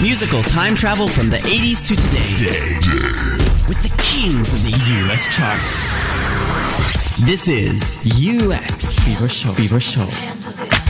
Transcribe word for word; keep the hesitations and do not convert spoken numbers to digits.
Musical time travel from the eighties to today. With the kings of the U S charts. This is U S Fever Show. Fever Show.